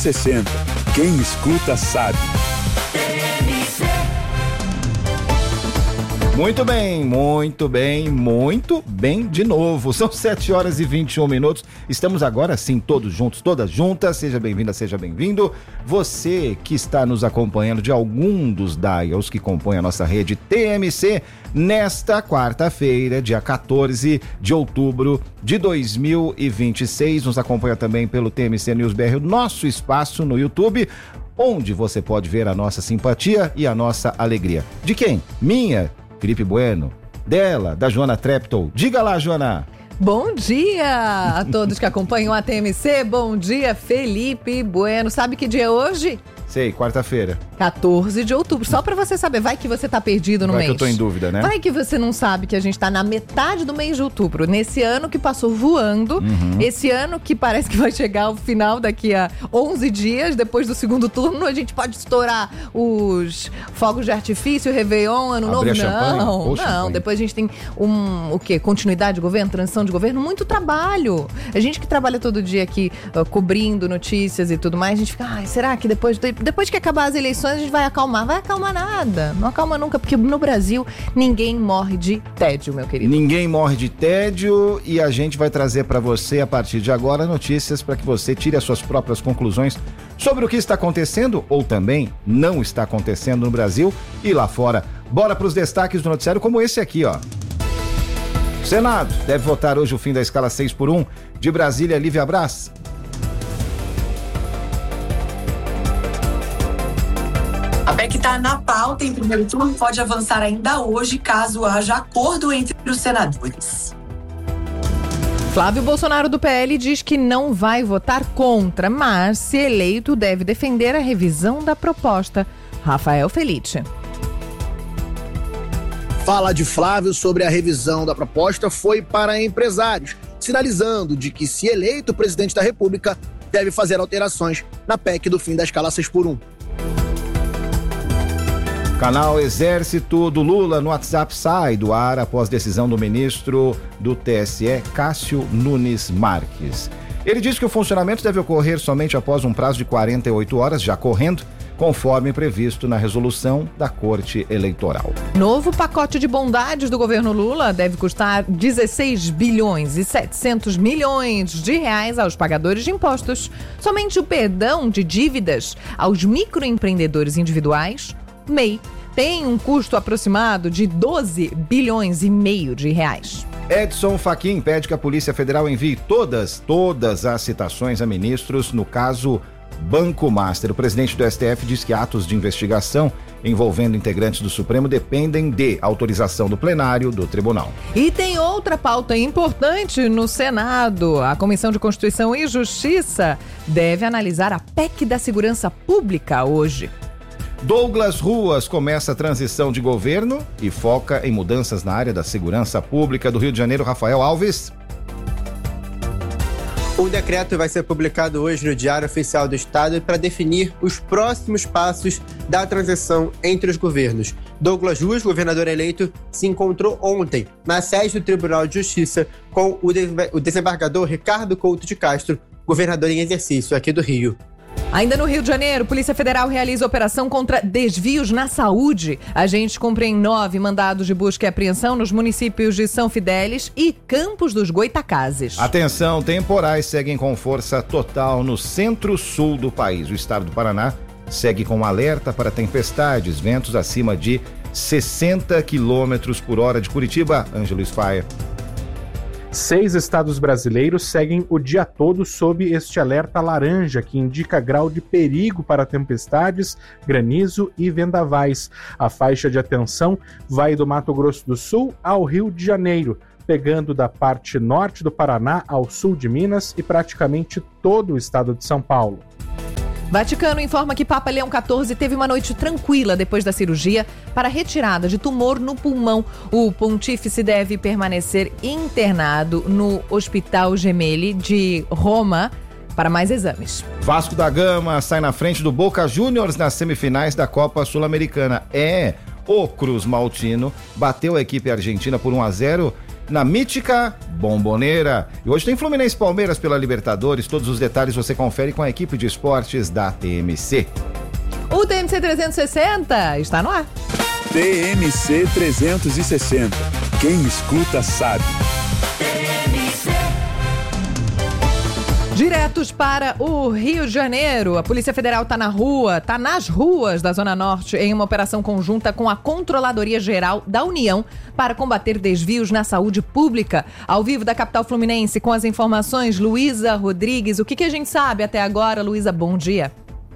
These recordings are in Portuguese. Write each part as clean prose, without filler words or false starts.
60. Quem escuta sabe. Muito bem, muito bem, muito bem de novo. São 7h21. Estamos agora sim, todos juntos, todas juntas. Seja bem-vinda, seja bem-vindo. Você que está nos acompanhando de algum dos dials que compõem a nossa rede TMC, nesta quarta-feira, dia 14 de outubro de 2026. Nos acompanha também pelo TMC News BR, o nosso espaço no YouTube, onde você pode ver a nossa simpatia e a nossa alegria. De quem? Minha, Felipe Bueno. Dela, da Joana Treptow. Diga lá, Joana. Bom dia a todos que acompanham a TMC. Bom dia, Felipe Bueno. Sabe que dia é hoje? Sei, quarta-feira. 14 de outubro, só pra você saber, vai que você tá perdido no mês. Vai que eu tô em dúvida, né? Vai que você não sabe que a gente tá na metade do mês de outubro, nesse ano que passou voando, esse ano que parece que vai chegar ao final daqui a 11 dias, depois do segundo turno, a gente pode estourar os fogos de artifício, Réveillon, Ano Novo. Não, depois a gente tem o quê? Continuidade de governo, transição de governo, muito trabalho. A gente que trabalha todo dia aqui, cobrindo notícias e tudo mais, a gente fica, será que depois que acabar as eleições a gente vai acalmar? Vai acalmar nada. Não acalma nunca, porque no Brasil ninguém morre de tédio, meu querido. Ninguém morre de tédio e a gente vai trazer para você a partir de agora notícias para que você tire as suas próprias conclusões sobre o que está acontecendo ou também não está acontecendo no Brasil e lá fora. Bora para os destaques do noticiário, como esse aqui, ó. O Senado deve votar hoje o fim da escala 6x1. De Brasília, Lívia Braz. A PEC está na pauta em primeiro turno, pode avançar ainda hoje, caso haja acordo entre os senadores. Flávio Bolsonaro do PL diz que não vai votar contra, mas, se eleito, deve defender a revisão da proposta. Rafael Felice. Fala de Flávio sobre a revisão da proposta foi para empresários, sinalizando de que, se eleito presidente da República, deve fazer alterações na PEC do fim da escala 6x1. Canal Exército do Lula no WhatsApp sai do ar após decisão do ministro do TSE, Cássio Nunes Marques. Ele diz que o funcionamento deve ocorrer somente após um prazo de 48 horas, já correndo, conforme previsto na resolução da Corte Eleitoral. Novo pacote de bondades do governo Lula deve custar 16 bilhões e 700 milhões de reais aos pagadores de impostos. Somente o perdão de dívidas aos microempreendedores individuais, MEI, tem um custo aproximado de 12 bilhões e meio de reais. Edson Fachin pede que a Polícia Federal envie todas as citações a ministros no caso Banco Master. O presidente do STF diz que atos de investigação envolvendo integrantes do Supremo dependem de autorização do plenário do tribunal. E tem outra pauta importante no Senado. A Comissão de Constituição e Justiça deve analisar a PEC da Segurança Pública hoje. Douglas Ruas começa a transição de governo e foca em mudanças na área da segurança pública do Rio de Janeiro. Rafael Alves. O decreto vai ser publicado hoje no Diário Oficial do Estado para definir os próximos passos da transição entre os governos. Douglas Ruas, governador eleito, se encontrou ontem na sede do Tribunal de Justiça com o desembargador Ricardo Couto de Castro, governador em exercício aqui do Rio. Ainda no Rio de Janeiro, Polícia Federal realiza operação contra desvios na saúde. Agentes cumprem 9 mandados de busca e apreensão nos municípios de São Fidélis e Campos dos Goitacazes. Atenção, temporais seguem com força total no centro-sul do país. O estado do Paraná segue com alerta para tempestades, ventos acima de 60 km por hora. De Curitiba, Ângelo Sfaia. 6 estados brasileiros seguem o dia todo sob este alerta laranja, que indica grau de perigo para tempestades, granizo e vendavais. A faixa de atenção vai do Mato Grosso do Sul ao Rio de Janeiro, pegando da parte norte do Paraná ao sul de Minas e praticamente todo o estado de São Paulo. Vaticano informa que Papa Leão XIV teve uma noite tranquila depois da cirurgia para retirada de tumor no pulmão. O pontífice deve permanecer internado no Hospital Gemelli de Roma para mais exames. Vasco da Gama sai na frente do Boca Juniors nas semifinais da Copa Sul-Americana. O Cruz Maltino bateu a equipe argentina por 1-0 na mítica Bomboneira. E hoje tem Fluminense e Palmeiras pela Libertadores. Todos os detalhes você confere com a equipe de esportes da TMC. O TMC 360 está no ar. TMC 360. Quem escuta sabe. Diretos para o Rio de Janeiro. A Polícia Federal está nas ruas da Zona Norte em uma operação conjunta com a Controladoria Geral da União para combater desvios na saúde pública. Ao vivo da capital fluminense, com as informações, Luísa Rodrigues. O que a gente sabe até agora, Luísa? Bom dia.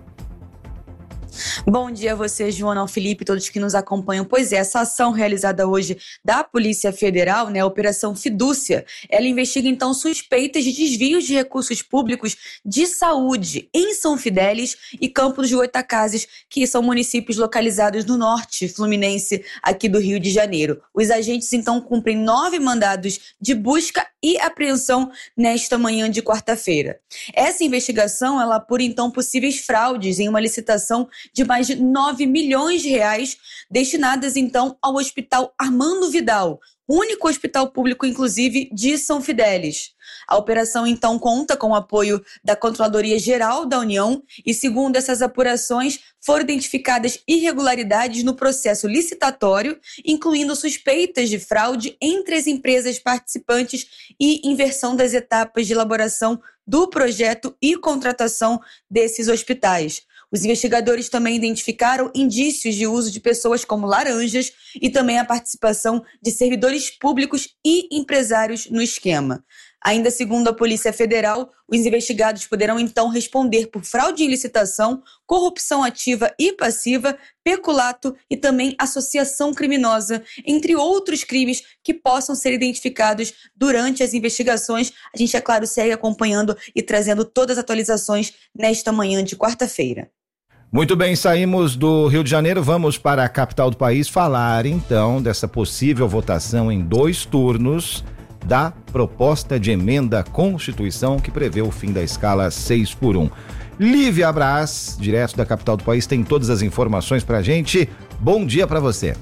Bom dia a você, Joana, Felipe, todos que nos acompanham. Pois é, essa ação realizada hoje da Polícia Federal, a Operação Fidúcia, ela investiga então suspeitas de desvios de recursos públicos de saúde em São Fidélis e Campos de Goytacazes, que são municípios localizados no norte fluminense aqui do Rio de Janeiro. Os agentes então cumprem 9 mandados de busca e apreensão nesta manhã de quarta-feira. Essa investigação, ela apura então possíveis fraudes em uma licitação de mais de 9 milhões de reais destinadas então ao Hospital Armando Vidal, único hospital público, inclusive, de São Fidélis. A operação, então, conta com o apoio da Controladoria Geral da União e, segundo essas apurações, foram identificadas irregularidades no processo licitatório, incluindo suspeitas de fraude entre as empresas participantes e inversão das etapas de elaboração do projeto e contratação desses hospitais. Os investigadores também identificaram indícios de uso de pessoas como laranjas e também a participação de servidores públicos e empresários no esquema. Ainda segundo a Polícia Federal, os investigados poderão então responder por fraude em licitação, corrupção ativa e passiva, peculato e também associação criminosa, entre outros crimes que possam ser identificados durante as investigações. A gente, é claro, segue acompanhando e trazendo todas as atualizações nesta manhã de quarta-feira. Muito bem, saímos do Rio de Janeiro, vamos para a capital do país falar então dessa possível votação em 2 turnos da proposta de emenda à Constituição que prevê o fim da escala 6x1. Lívia Braz, direto da capital do país, tem todas as informações pra gente. Bom dia pra você.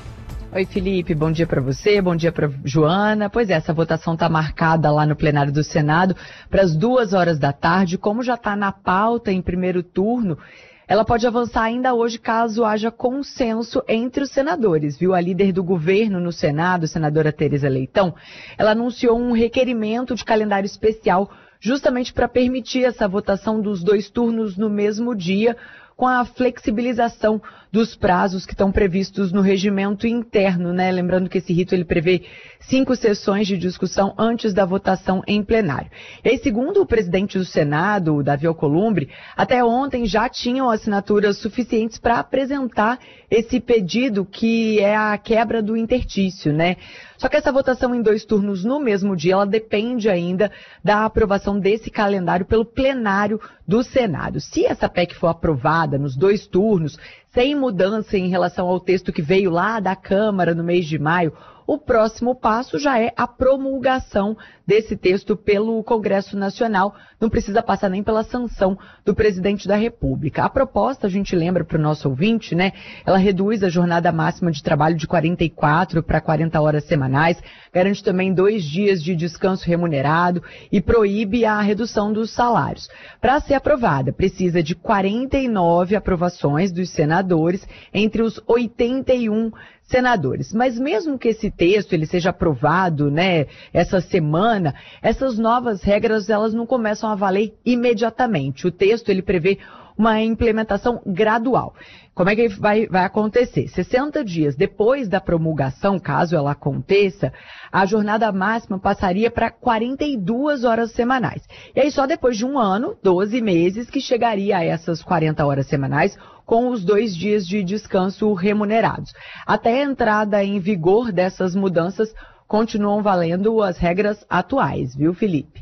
Oi, Felipe, bom dia para você, bom dia para Joana. Pois é, essa votação está marcada lá no plenário do Senado para as 2h da tarde. Como já está na pauta em primeiro turno, ela pode avançar ainda hoje caso haja consenso entre os senadores, viu? A líder do governo no Senado, senadora Tereza Leitão, ela anunciou um requerimento de calendário especial justamente para permitir essa votação dos 2 turnos no mesmo dia, com a flexibilização dos prazos que estão previstos no regimento interno, né? Lembrando que esse rito ele prevê 5 sessões de discussão antes da votação em plenário. E aí, segundo o presidente do Senado, o Davi Alcolumbre, até ontem já tinham assinaturas suficientes para apresentar esse pedido que é a quebra do interstício, né? Só que essa votação em 2 turnos no mesmo dia, ela depende ainda da aprovação desse calendário pelo plenário do Senado. Se essa PEC for aprovada nos 2 turnos, sem mudança em relação ao texto que veio lá da Câmara no mês de maio, o próximo passo já é a promulgação desse texto pelo Congresso Nacional. Não precisa passar nem pela sanção do presidente da República. A proposta, a gente lembra para o nosso ouvinte, né? Ela reduz a jornada máxima de trabalho de 44 para 40 horas semanais, garante também 2 dias de descanso remunerado e proíbe a redução dos salários. Para ser aprovada, precisa de 49 aprovações dos senadores entre os 81 senadores. Mas mesmo que esse texto ele seja aprovado, né, essa semana, essas novas regras elas não começam a valer imediatamente. O texto ele prevê uma implementação gradual. Como é que vai acontecer? 60 dias depois da promulgação, caso ela aconteça, a jornada máxima passaria para 42 horas semanais. E aí só depois de 1 ano, 12 meses, que chegaria a essas 40 horas semanais, com os 2 dias de descanso remunerados. Até a entrada em vigor dessas mudanças, continuam valendo as regras atuais, viu, Felipe?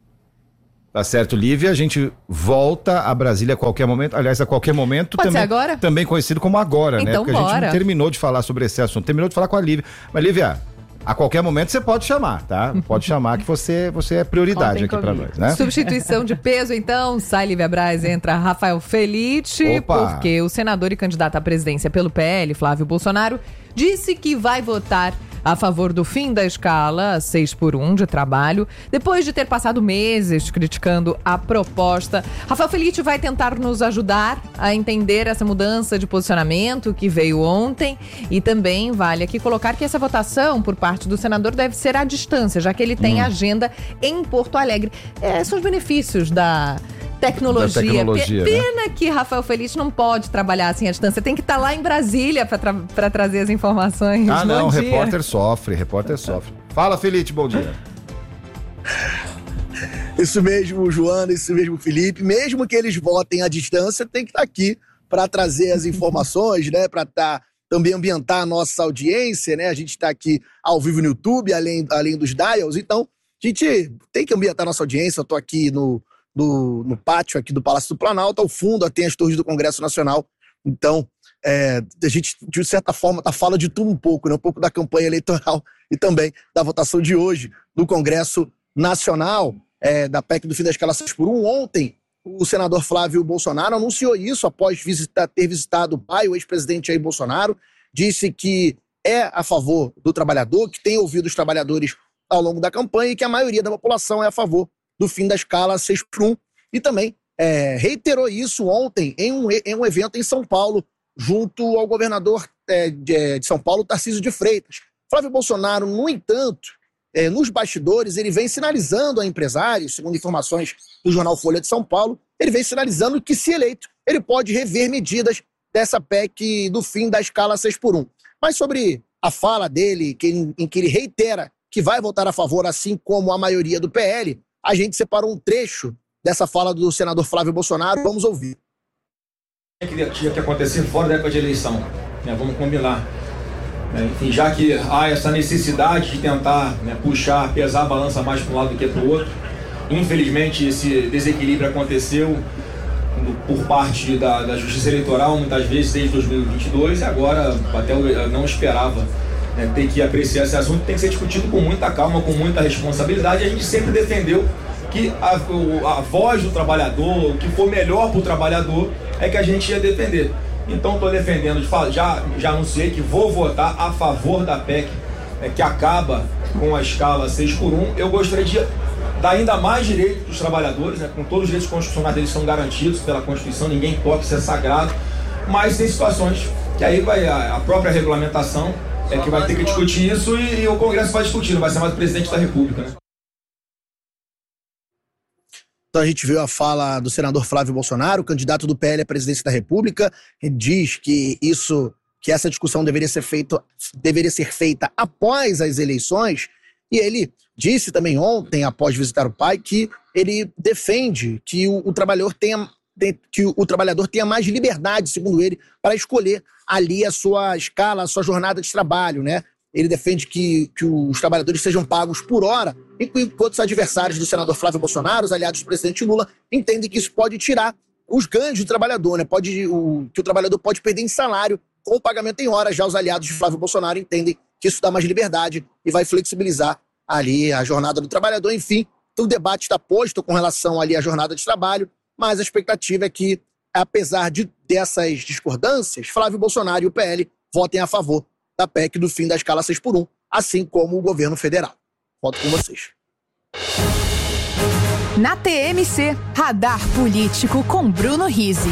Tá certo, Lívia. A gente volta a Brasília a qualquer momento. Aliás, a qualquer momento. Pode ser agora? Também conhecido como agora, né? Então, porque a gente não terminou de falar sobre esse assunto. Terminou de falar com a Lívia. Mas, Lívia, a qualquer momento você pode chamar, tá? Pode chamar que você é prioridade aqui pra nós, né? Substituição de peso, então. Sai Lívia Braz, entra Rafael Felite. Opa. Porque o senador e candidato à presidência pelo PL, Flávio Bolsonaro, disse que vai votar a favor do fim da escala 6x1 de trabalho. Depois de ter passado meses criticando a proposta, Rafael Felitti vai tentar nos ajudar a entender essa mudança de posicionamento que veio ontem, e também vale aqui colocar que essa votação por parte do senador deve ser à distância, já que ele tem agenda em Porto Alegre. São os benefícios da tecnologia. Pena que Rafael Felitti não pode trabalhar assim à distância. Tem que estar lá em Brasília para trazer as informações. Não, repórter sofre. Fala, Felitti, bom dia. Isso mesmo, Joana, isso mesmo, Felipe. Mesmo que eles votem à distância, tem que estar aqui para trazer as informações, né? Para também ambientar a nossa audiência, né? A gente está aqui ao vivo no YouTube, além dos dials. Então, a gente tem que ambientar a nossa audiência. Eu estou aqui no pátio aqui do Palácio do Planalto, ao fundo tem as torres do Congresso Nacional. Então, a gente, de certa forma, fala de tudo um pouco, né? Um pouco da campanha eleitoral e também da votação de hoje no Congresso Nacional, da PEC do fim da escala 6x1. Ontem, o senador Flávio Bolsonaro anunciou isso após ter visitado o pai, o ex-presidente Jair Bolsonaro. Disse que é a favor do trabalhador, que tem ouvido os trabalhadores ao longo da campanha e que a maioria da população é a favor do fim da escala 6x1. E também reiterou isso ontem em um evento em São Paulo, junto ao governador de São Paulo, Tarcísio de Freitas. Flávio Bolsonaro, no entanto, nos bastidores, ele vem sinalizando a empresários, segundo informações do jornal Folha de São Paulo, ele vem sinalizando que, se eleito, ele pode rever medidas dessa PEC do fim da escala 6x1. Mas sobre a fala dele, em que ele reitera que vai votar a favor, assim como a maioria do PL, a gente separou um trecho dessa fala do senador Flávio Bolsonaro. Vamos ouvir. Tinha que acontecer fora da época de eleição, né? Vamos combinar. Enfim, já que há essa necessidade de tentar puxar, pesar a balança mais para um lado do que para o outro, infelizmente esse desequilíbrio aconteceu por parte da Justiça Eleitoral, muitas vezes desde 2022, e agora até eu não esperava ter que apreciar esse assunto. Tem que ser discutido com muita calma, com muita responsabilidade. A gente sempre defendeu que a voz do trabalhador, o que for melhor para o trabalhador, é que a gente ia defender. Então estou defendendo, já anunciei que vou votar a favor da PEC, que acaba com a escala 6x1. Eu gostaria de dar ainda mais direitos para os trabalhadores, com todos os direitos constitucionais deles são garantidos pela Constituição, ninguém toca, isso é sagrado, mas tem situações que aí vai a própria regulamentação que vai ter que discutir isso, e o Congresso vai discutir, não vai ser mais o presidente da República, né? Então a gente viu a fala do senador Flávio Bolsonaro, candidato do PL à presidência da República, que diz que essa discussão deveria ser feita após as eleições, e ele disse também ontem, após visitar o pai, que ele defende que o trabalhador tenha mais liberdade, segundo ele, para escolher ali a sua escala, a sua jornada de trabalho, né? Ele defende que os trabalhadores sejam pagos por hora, enquanto os adversários do senador Flávio Bolsonaro, os aliados do presidente Lula, entendem que isso pode tirar os ganhos do trabalhador, né? Que o trabalhador pode perder em salário com o pagamento em hora. Já os aliados de Flávio Bolsonaro entendem que isso dá mais liberdade e vai flexibilizar ali a jornada do trabalhador. Enfim, o debate está posto com relação ali à jornada de trabalho, mas a expectativa é que, apesar dessas discordâncias, Flávio Bolsonaro e o PL votem a favor da PEC do fim da escala 6x1, assim como o governo federal. Volto com vocês. Na TMC, Radar Político com Bruno Rizzi.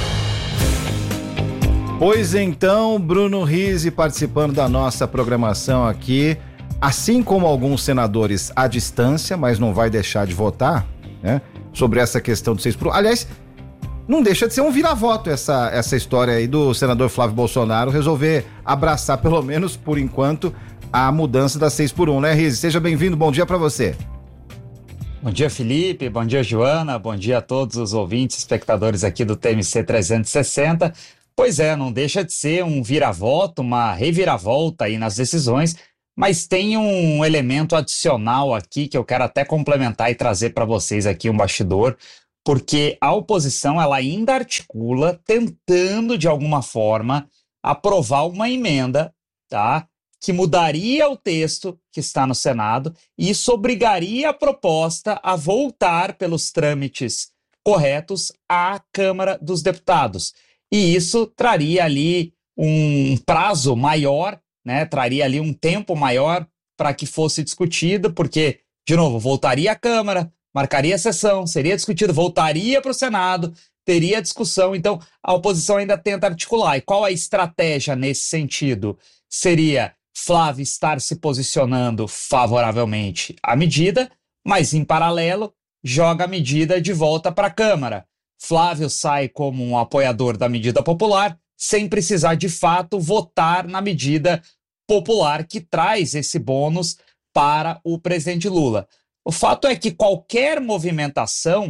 Pois então, Bruno Rizzi participando da nossa programação aqui, assim como alguns senadores à distância, mas não vai deixar de votar, né, sobre essa questão do 6x1. Aliás, não deixa de ser um vira-voto essa história aí do senador Flávio Bolsonaro resolver abraçar, pelo menos por enquanto, a mudança da 6x1, né, Rizzi? Seja bem-vindo, bom dia pra você. Bom dia, Felipe, bom dia, Joana, bom dia a todos os ouvintes, espectadores aqui do TMC 360. Pois é, não deixa de ser um vira-voto, uma reviravolta aí nas decisões, mas tem um elemento adicional aqui que eu quero até complementar e trazer para vocês aqui um bastidor, porque a oposição ela ainda articula, tentando de alguma forma aprovar uma emenda, tá, que mudaria o texto que está no Senado e isso obrigaria a proposta a voltar pelos trâmites corretos à Câmara dos Deputados. E isso traria ali um prazo maior né? Traria ali um tempo maior para que fosse discutido, porque, de novo, voltaria à Câmara, marcaria a sessão, seria discutido, voltaria para o Senado, teria discussão. Então, a oposição ainda tenta articular. E qual a estratégia nesse sentido? Seria Flávio estar se posicionando favoravelmente à medida, mas, em paralelo, joga a medida de volta para a Câmara. Flávio sai como um apoiador da medida popular, sem precisar, de fato, votar na medida popular que traz esse bônus para o presidente Lula. O fato é que qualquer movimentação,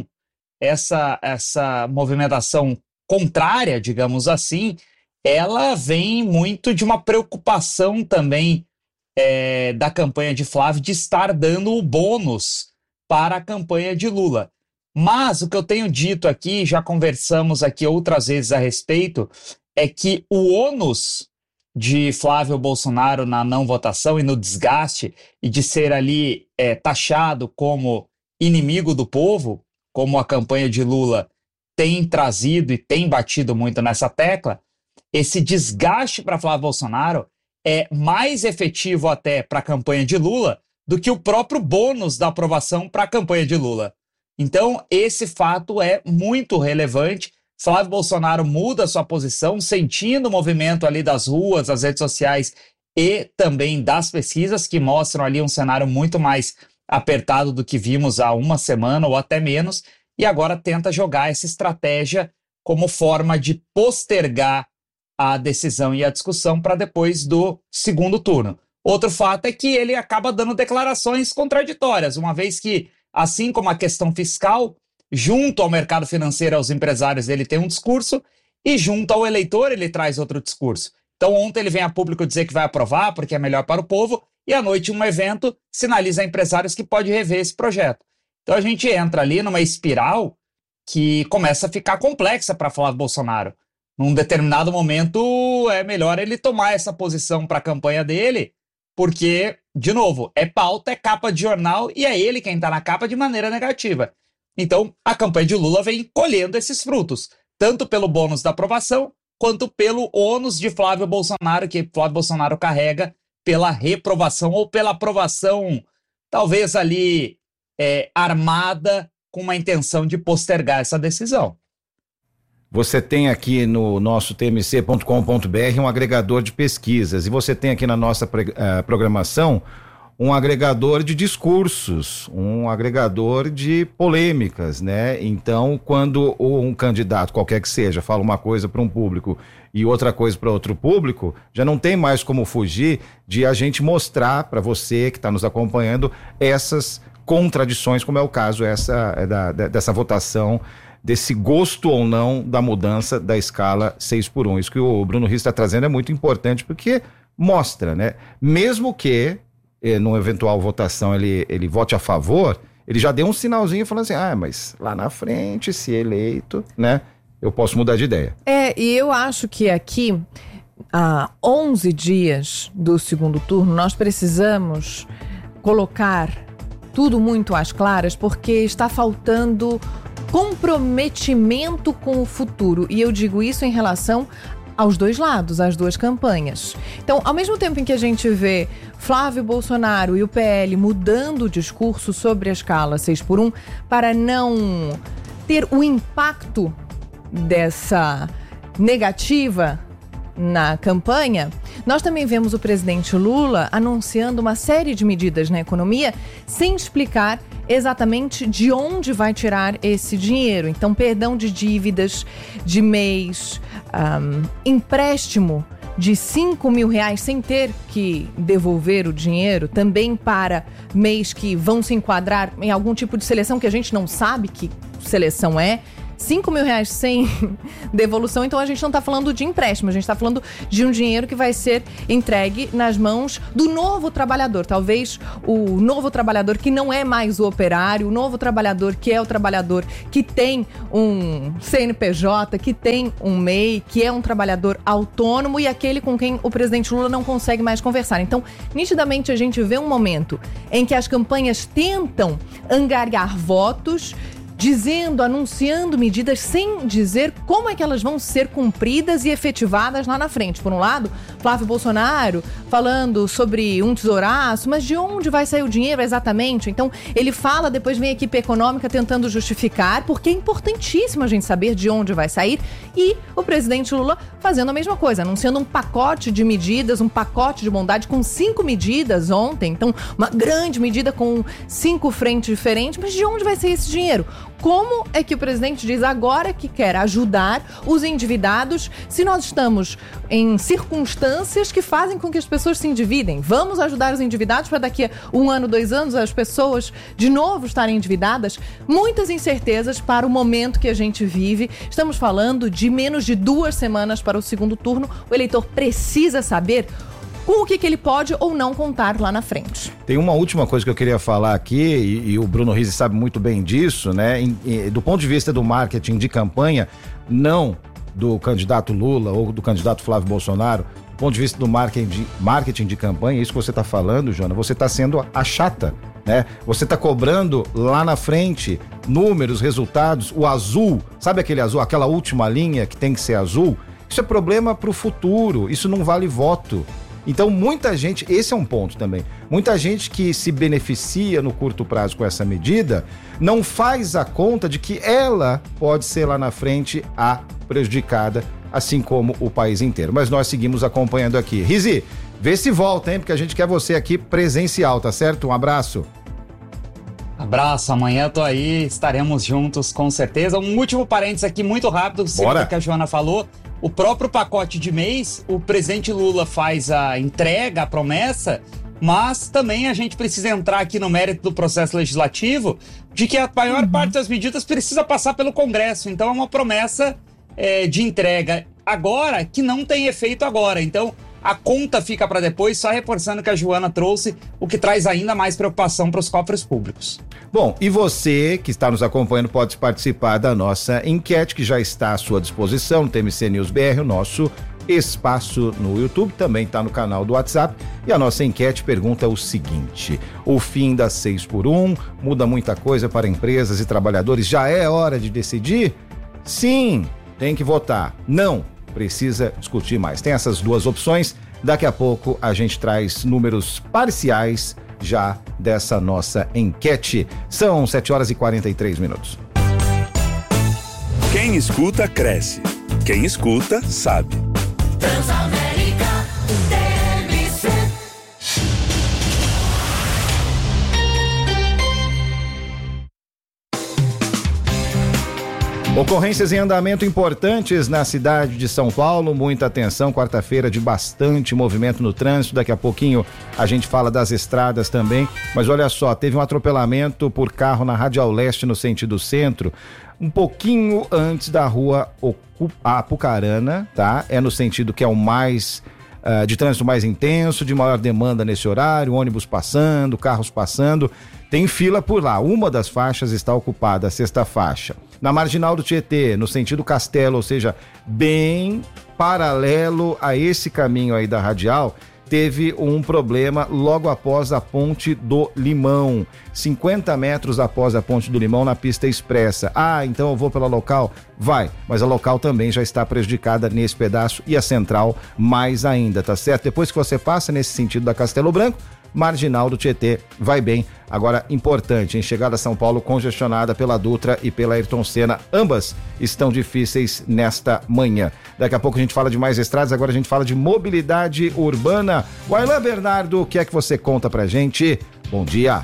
essa movimentação contrária, digamos assim, ela vem muito de uma preocupação também da campanha de Flávio de estar dando o bônus para a campanha de Lula. Mas o que eu tenho dito aqui, já conversamos aqui outras vezes a respeito, é que o ônus de Flávio Bolsonaro na não votação e no desgaste e de ser ali taxado como inimigo do povo, como a campanha de Lula tem trazido e tem batido muito nessa tecla, esse desgaste para Flávio Bolsonaro é mais efetivo até para a campanha de Lula do que o próprio bônus da aprovação para a campanha de Lula. Então, esse fato é muito relevante. Flávio Bolsonaro muda sua posição, sentindo o movimento ali das ruas, das redes sociais e também das pesquisas, que mostram ali um cenário muito mais apertado do que vimos há uma semana ou até menos, e agora tenta jogar essa estratégia como forma de postergar a decisão e a discussão para depois do segundo turno. Outro fato é que ele acaba dando declarações contraditórias, uma vez que, assim como a questão fiscal, junto ao mercado financeiro, aos empresários, ele tem um discurso, e junto ao eleitor ele traz outro discurso. Então ontem ele vem a público dizer que vai aprovar porque é melhor para o povo, e à noite um evento sinaliza a empresários que pode rever esse projeto. Então a gente entra ali numa espiral que começa a ficar complexa para Flávio Bolsonaro. Num determinado momento é melhor ele tomar essa posição para a campanha dele, porque, de novo, é pauta, é capa de jornal e é ele quem está na capa de maneira negativa. Então, a campanha de Lula vem colhendo esses frutos, tanto pelo bônus da aprovação, quanto pelo ônus de Flávio Bolsonaro, que Flávio Bolsonaro carrega pela reprovação ou pela aprovação, talvez ali armada, com uma intenção de postergar essa decisão. Você tem aqui no nosso tmc.com.br um agregador de pesquisas, e você tem aqui na nossa programação um agregador de discursos, um agregador de polêmicas, né? Então, quando um candidato, qualquer que seja, fala uma coisa para um público e outra coisa para outro público, já não tem mais como fugir de a gente mostrar para você que está nos acompanhando essas contradições, como é o caso dessa votação, desse gosto ou não da mudança da escala 6x1. Isso que o Bruno Rios está trazendo é muito importante, porque mostra, né? Mesmo que numa eventual votação ele vote a favor, ele já deu um sinalzinho falando assim, mas lá na frente, se eleito, né, eu posso mudar de ideia. E eu acho que aqui, há 11 dias do segundo turno, nós precisamos colocar tudo muito às claras, porque está faltando comprometimento com o futuro. E eu digo isso em relação aos dois lados, às duas campanhas. Então, ao mesmo tempo em que a gente vê Flávio Bolsonaro e o PL mudando o discurso sobre a escala 6x1 para não ter o impacto dessa negativa na campanha, nós também vemos o presidente Lula anunciando uma série de medidas na economia sem explicar exatamente de onde vai tirar esse dinheiro. Então, perdão de dívidas de mês, empréstimo de R$5 mil sem ter que devolver o dinheiro, também para mês que vão se enquadrar em algum tipo de seleção que a gente não sabe que seleção é. R$5 mil sem devolução, então a gente não está falando de empréstimo, a gente está falando de um dinheiro que vai ser entregue nas mãos do novo trabalhador, talvez o novo trabalhador que não é mais o operário, o novo trabalhador que é o trabalhador que tem um CNPJ, que tem um MEI, que é um trabalhador autônomo e aquele com quem o presidente Lula não consegue mais conversar. Então, nitidamente a gente vê um momento em que as campanhas tentam angariar votos anunciando medidas sem dizer como é que elas vão ser cumpridas e efetivadas lá na frente. Por um lado, Flávio Bolsonaro falando sobre um tesouraço, mas de onde vai sair o dinheiro exatamente? Então, ele fala, depois vem a equipe econômica tentando justificar, porque é importantíssimo a gente saber de onde vai sair, e o presidente Lula fazendo a mesma coisa, anunciando um pacote de medidas, um pacote de bondade com 5 medidas ontem, então uma grande medida com 5 frentes diferentes, mas de onde vai sair esse dinheiro? Como é que o presidente diz agora que quer ajudar os endividados se nós estamos em circunstâncias que fazem com que as pessoas se endividem? Vamos ajudar os endividados para daqui a 1 ano, 2 anos, as pessoas de novo estarem endividadas? Muitas incertezas para o momento que a gente vive. Estamos falando de menos de 2 semanas para o segundo turno. O eleitor precisa saber com o que ele pode ou não contar lá na frente. Tem uma última coisa que eu queria falar aqui, e o Bruno Rizzi sabe muito bem disso, né? Do ponto de vista do marketing de campanha, não do candidato Lula ou do candidato Flávio Bolsonaro, do ponto de vista do marketing de campanha, isso que você está falando, Jona, você está sendo a chata, né? Você está cobrando lá na frente números, resultados, o azul, sabe aquele azul, aquela última linha que tem que ser azul? Isso é problema para o futuro, isso não vale voto. Então muita gente, esse é um ponto também, muita gente que se beneficia no curto prazo com essa medida, não faz a conta de que ela pode ser lá na frente a prejudicada, assim como o país inteiro. Mas nós seguimos acompanhando aqui. Rizzi, vê se volta, hein, porque a gente quer você aqui presencial, tá certo? Um abraço. Abraço, amanhã tô aí, estaremos juntos com certeza. Um último parênteses aqui muito rápido, sobre o que a Joana falou. O próprio pacote de mês, o presidente Lula faz a entrega, a promessa, mas também a gente precisa entrar aqui no mérito do processo legislativo de que a maior parte das medidas precisa passar pelo Congresso. Então é uma promessa de entrega agora que não tem efeito agora. Então a conta fica para depois, só reforçando que a Joana trouxe, o que traz ainda mais preocupação para os cofres públicos. Bom, e você que está nos acompanhando pode participar da nossa enquete que já está à sua disposição no TMC News BR, o nosso espaço no YouTube, também está no canal do WhatsApp, e a nossa enquete pergunta o seguinte: o fim das 6x1 muda muita coisa para empresas e trabalhadores? Já é hora de decidir? Sim, tem que votar. Não, precisa discutir mais. Tem essas duas opções. Daqui a pouco a gente traz números parciais já dessa nossa enquete. São 7h43. Quem escuta, cresce. Quem escuta, sabe. Transamérica TMC. Ocorrências em andamento importantes na cidade de São Paulo, muita atenção, quarta-feira de bastante movimento no trânsito, daqui a pouquinho a gente fala das estradas também, mas olha só, teve um atropelamento por carro na Radial Leste no sentido centro, um pouquinho antes da rua Apucarana, tá? É no sentido que é o mais de trânsito mais intenso, de maior demanda nesse horário, ônibus passando, carros passando, tem fila por lá. Uma das faixas está ocupada, a sexta faixa. Na marginal do Tietê, no sentido Castelo, ou seja, bem paralelo a esse caminho aí da radial, teve um problema logo após a Ponte do Limão, 50 metros após a Ponte do Limão na pista expressa. Ah, então eu vou pela local? Vai, mas a local também já está prejudicada nesse pedaço e a central mais ainda, tá certo? Depois que você passa nesse sentido da Castelo Branco, marginal do Tietê vai bem. Agora, importante, em chegada a São Paulo congestionada pela Dutra e pela Ayrton Senna, ambas estão difíceis nesta manhã. Daqui a pouco a gente fala de mais estradas, agora a gente fala de mobilidade urbana. Wailan Bernardo, o que é que você conta pra gente? Bom dia.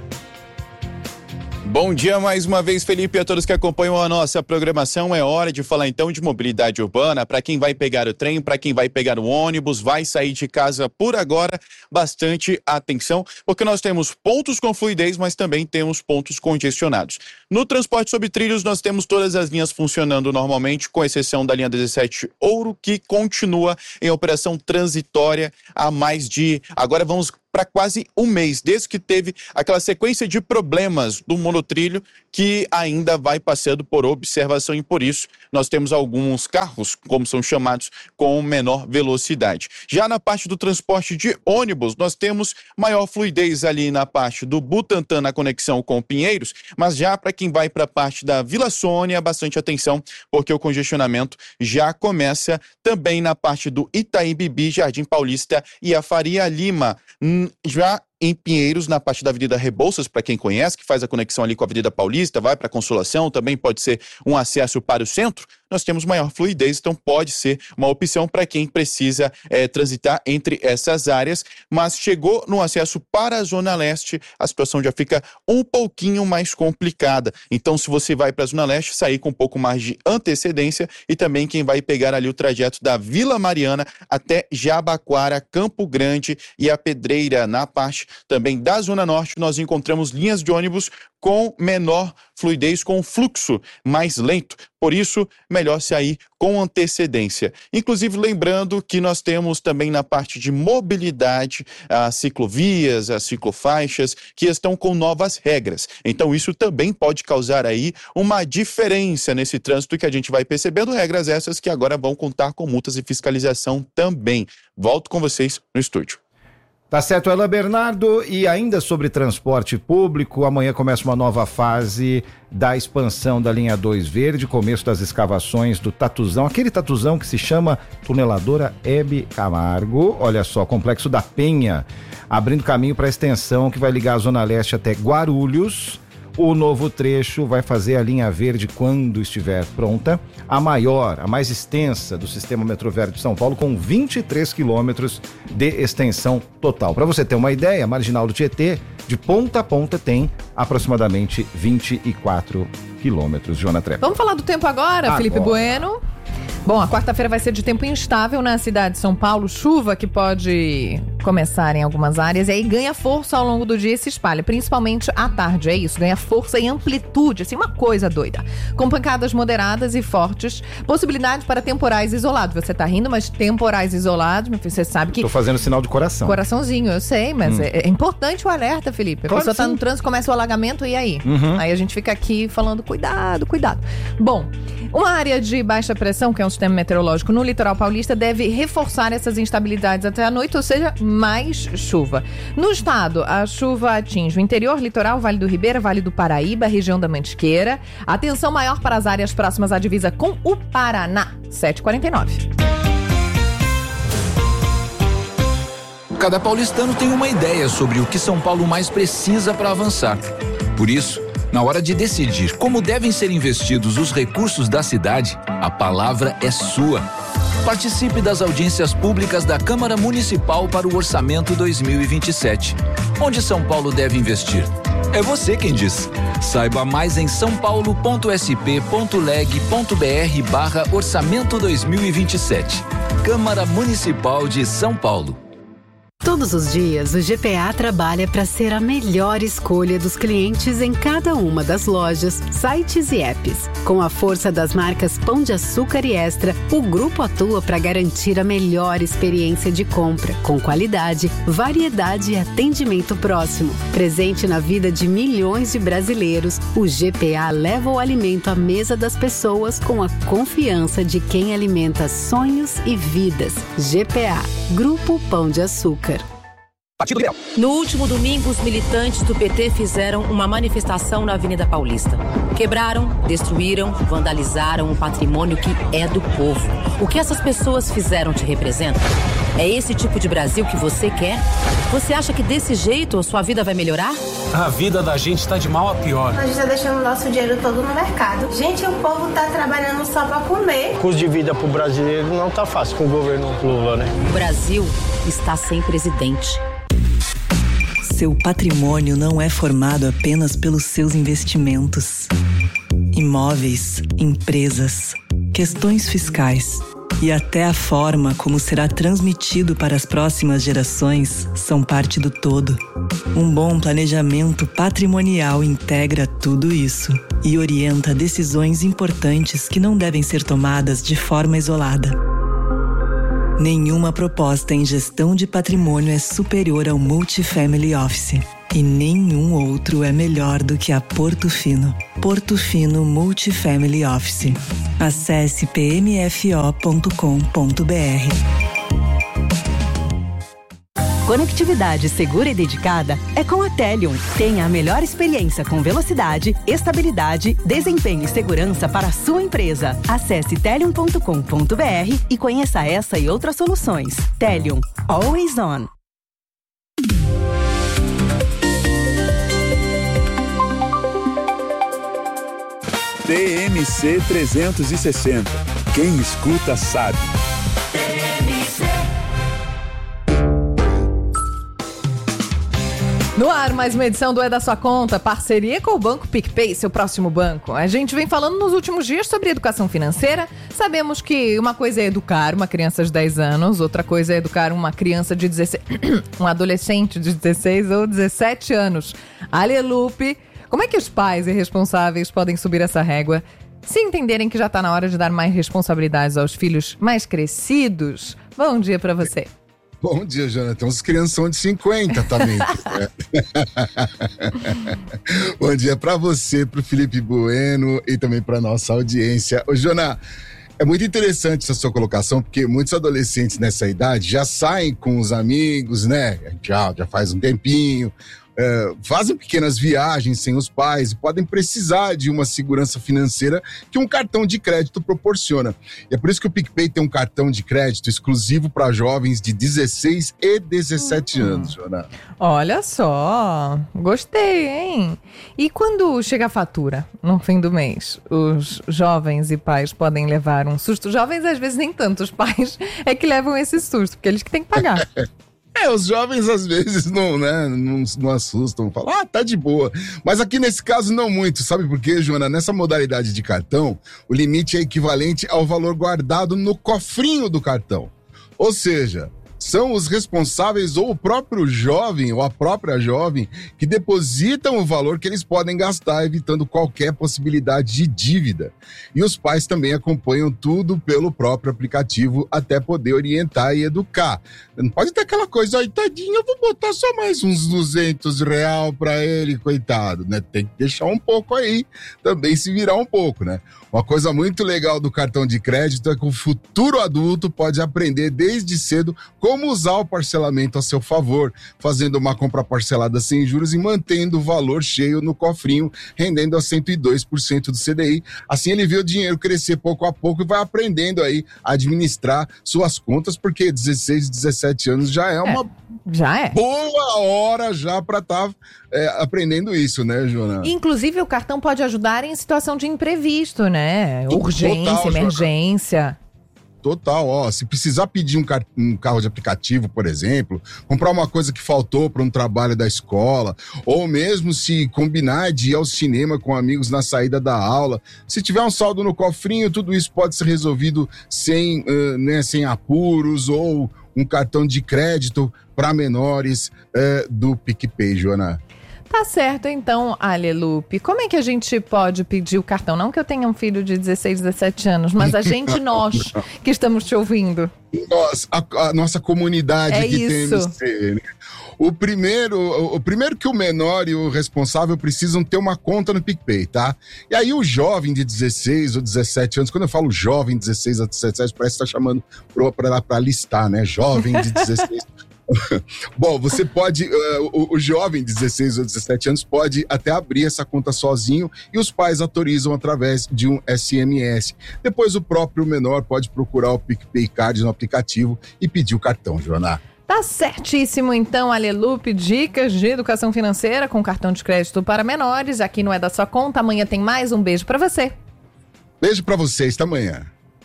Bom dia mais uma vez, Felipe, e a todos que acompanham a nossa programação. É hora de falar então de mobilidade urbana. Para quem vai pegar o trem, para quem vai pegar o ônibus, vai sair de casa por agora, bastante atenção, porque nós temos pontos com fluidez, mas também temos pontos congestionados. No transporte sobre trilhos, nós temos todas as linhas funcionando normalmente, com exceção da linha 17 Ouro, que continua em operação transitória há mais de... Agora vamos para quase um mês, desde que teve aquela sequência de problemas do monotrilho que ainda vai passando por observação e por isso nós temos alguns carros, como são chamados, com menor velocidade. Já na parte do transporte de ônibus, nós temos maior fluidez ali na parte do Butantã, na conexão com Pinheiros, mas já para quem vai para a parte da Vila Sônia, bastante atenção, porque o congestionamento já começa também na parte do Itaim Bibi, Jardim Paulista e a Faria Lima. Já em Pinheiros, na parte da Avenida Rebouças, para quem conhece, que faz a conexão ali com a Avenida Paulista, vai para Consolação, também pode ser um acesso para o centro, nós temos maior fluidez, então pode ser uma opção para quem precisa transitar entre essas áreas, mas chegou no acesso para a Zona Leste, a situação já fica um pouquinho mais complicada. Então, se você vai para a Zona Leste, sair com um pouco mais de antecedência e também quem vai pegar ali o trajeto da Vila Mariana até Jabaquara, Campo Grande e a Pedreira, na parte também da Zona Norte, nós encontramos linhas de ônibus com menor fluidez, com fluxo mais lento. Por isso, melhor sair com antecedência. Inclusive, lembrando que nós temos também na parte de mobilidade as ciclovias, as ciclofaixas, que estão com novas regras. Então, isso também pode causar aí uma diferença nesse trânsito que a gente vai percebendo, regras essas que agora vão contar com multas e fiscalização também. Volto com vocês no estúdio. Tá certo, Ela Bernardo, e ainda sobre transporte público, amanhã começa uma nova fase da expansão da linha 2 Verde, começo das escavações do Tatuzão, aquele Tatuzão que se chama Tuneladora Hebe Camargo, olha só, Complexo da Penha, abrindo caminho para a extensão que vai ligar a Zona Leste até Guarulhos. O novo trecho vai fazer a linha verde quando estiver pronta, a maior, a mais extensa do sistema Metroviário de São Paulo, com 23 quilômetros de extensão total. Para você ter uma ideia, a Marginal do Tietê, de ponta a ponta, tem aproximadamente 24 quilômetros. Joana Trepa. Vamos falar do tempo agora, Felipe Bueno. Bom, a quarta-feira vai ser de tempo instável na cidade de São Paulo, chuva que pode começar em algumas áreas e aí ganha força ao longo do dia e se espalha, principalmente à tarde, é isso, ganha força e amplitude, assim, uma coisa doida. Com pancadas moderadas e fortes, possibilidade para temporais isolados. Você tá rindo, mas temporais isolados, meu filho, você sabe que... Tô fazendo sinal de coração. Coraçãozinho, eu sei, mas é importante o alerta, Felipe. A pessoa tá no trânsito, começa o alagamento e aí? Aí a gente fica aqui falando, cuidado, cuidado. Bom, uma área de baixa pressão, que é um sistema meteorológico no litoral paulista, deve reforçar essas instabilidades até a noite, ou seja, mais chuva. No estado, a chuva atinge o interior, litoral, Vale do Ribeira, Vale do Paraíba, região da Mantiqueira. Atenção maior para as áreas próximas à divisa com o Paraná. 7h49. Cada paulistano tem uma ideia sobre o que São Paulo mais precisa para avançar. Por isso, na hora de decidir como devem ser investidos os recursos da cidade, a palavra é sua. Participe das audiências públicas da Câmara Municipal para o Orçamento 2027. Onde São Paulo deve investir? É você quem diz. Saiba mais em saopaulo.sp.leg.br/orçamento 2027. Câmara Municipal de São Paulo. Todos os dias, o GPA trabalha para ser a melhor escolha dos clientes em cada uma das lojas, sites e apps. Com a força das marcas Pão de Açúcar e Extra, o grupo atua para garantir a melhor experiência de compra, com qualidade, variedade e atendimento próximo. Presente na vida de milhões de brasileiros, o GPA leva o alimento à mesa das pessoas com a confiança de quem alimenta sonhos e vidas. GPA, Grupo Pão de Açúcar. No último domingo, os militantes do PT fizeram uma manifestação na Avenida Paulista. Quebraram, destruíram, vandalizaram um patrimônio que é do povo. O que essas pessoas fizeram te representa? É esse tipo de Brasil que você quer? Você acha que desse jeito a sua vida vai melhorar? A vida da gente está de mal a pior. A gente está deixando o nosso dinheiro todo no mercado. Gente, o povo está trabalhando só para comer. O custo de vida para o brasileiro não está fácil com o governo Lula, né? O Brasil está sem presidente. Seu patrimônio não é formado apenas pelos seus investimentos. Imóveis, empresas, questões fiscais e até a forma como será transmitido para as próximas gerações são parte do todo. Um bom planejamento patrimonial integra tudo isso e orienta decisões importantes que não devem ser tomadas de forma isolada. Nenhuma proposta em gestão de patrimônio é superior ao Multifamily Office. E nenhum outro é melhor do que a Porto Fino. Porto Fino Multifamily Office. Acesse pmfo.com.br. Conectividade segura e dedicada é com a Telium. Tenha a melhor experiência com velocidade, estabilidade, desempenho e segurança para a sua empresa. Acesse telium.com.br e conheça essa e outras soluções. Telium. Always on. TMC 360. Quem escuta sabe. No ar, mais uma edição do É da Sua Conta, parceria com o Banco PicPay, seu próximo banco. A gente vem falando nos últimos dias sobre educação financeira. Sabemos que uma coisa é educar uma criança de 10 anos, outra coisa é educar uma criança de 16... um adolescente de 16 ou 17 anos. Alelupe, como é que os pais e responsáveis podem subir essa régua se entenderem que já está na hora de dar mais responsabilidades aos filhos mais crescidos? Bom dia para você. Bom dia, Jonathan. Os crianças de 50 também. Bom dia para você, para o Felipe Bueno e também para nossa audiência. Ô, Jonathan, é muito interessante essa sua colocação, porque muitos adolescentes nessa idade já saem com os amigos, né? Já faz um tempinho. Fazem pequenas viagens sem os pais e podem precisar de uma segurança financeira que um cartão de crédito proporciona. E é por isso que o PicPay tem um cartão de crédito exclusivo para jovens de 16 e 17 anos, Jonathan. Olha só, gostei, hein? E quando chega a fatura, no fim do mês, os jovens e pais podem levar um susto? Jovens, às vezes, nem tanto. Os pais é que levam esse susto, porque eles que têm que pagar. Os jovens às vezes não assustam, falam, tá de boa. Mas aqui nesse caso não muito, sabe por quê, Joana? Nessa modalidade de cartão, o limite é equivalente ao valor guardado no cofrinho do cartão. Ou seja, são os responsáveis ou o próprio jovem ou a própria jovem que depositam o valor que eles podem gastar, evitando qualquer possibilidade de dívida. E os pais também acompanham tudo pelo próprio aplicativo até poder orientar e educar. Não pode ter aquela coisa, aí tadinho, eu vou botar só mais uns R$200 pra ele, coitado, né? Tem que deixar um pouco aí, também se virar um pouco, né? Uma coisa muito legal do cartão de crédito é que o futuro adulto pode aprender desde cedo como usar o parcelamento a seu favor, fazendo uma compra parcelada sem juros e mantendo o valor cheio no cofrinho, rendendo a 102% do CDI. Assim ele vê o dinheiro crescer pouco a pouco e vai aprendendo aí a administrar suas contas, porque 16, 17 anos já é uma boa hora já para estar aprendendo isso, né, Joana? Inclusive, o cartão pode ajudar em situação de imprevisto, né? Urgência, total, emergência. Total, se precisar pedir um carro de aplicativo, por exemplo, comprar uma coisa que faltou para um trabalho da escola, ou mesmo se combinar de ir ao cinema com amigos na saída da aula, se tiver um saldo no cofrinho, tudo isso pode ser resolvido sem apuros, ou um cartão de crédito para menores do PicPay, Joana. Tá certo, então, Alelupe. Como é que a gente pode pedir o cartão? Não que eu tenha um filho de 16, 17 anos, mas a gente, nós, que estamos te ouvindo. A nossa comunidade que tem TMC, né? O primeiro que o menor e o responsável precisam ter uma conta no PicPay, tá? E aí o jovem de 16 ou 17 anos, quando eu falo jovem de 16 a 17 anos, parece que tá chamando pra listar, né? Jovem de 16 Bom, você pode, o jovem de 16 ou 17 anos pode até abrir essa conta sozinho e os pais autorizam através de um SMS. Depois o próprio menor pode procurar o PicPay Card no aplicativo e pedir o cartão, Joana. Tá certíssimo, então, Alelupe, dicas de educação financeira com cartão de crédito para menores. Aqui não é da sua conta, amanhã tem mais. Um beijo pra você. Beijo pra vocês, até amanhã.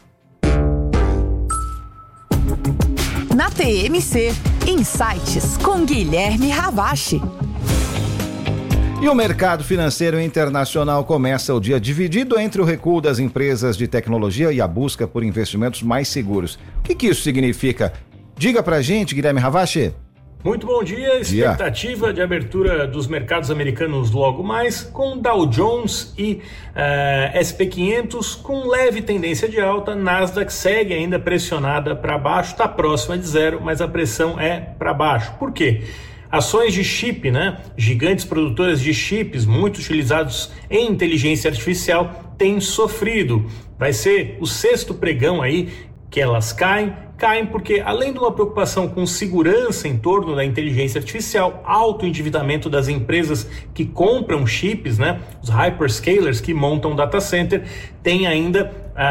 Na TMC, Insights com Guilherme Ravache. E o mercado financeiro internacional começa o dia dividido entre o recuo das empresas de tecnologia e a busca por investimentos mais seguros. O que isso significa? Diga pra gente, Guilherme Ravache. Muito bom dia. Expectativa de abertura dos mercados americanos logo mais, com Dow Jones e SP500 com leve tendência de alta. Nasdaq segue ainda pressionada para baixo, está próxima de zero, mas a pressão é para baixo. Por quê? Ações de chip, né? Gigantes produtoras de chips, muito utilizados em inteligência artificial, têm sofrido. Vai ser o 6º pregão aí que elas caem porque, além de uma preocupação com segurança em torno da inteligência artificial, alto endividamento das empresas que compram chips, né? Os hyperscalers que montam data center, tem ainda